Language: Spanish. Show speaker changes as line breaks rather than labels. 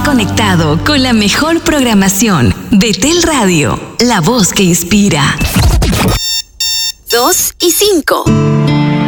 conectado con la mejor programación de Tel Radio, la voz que inspira.
2 y 5.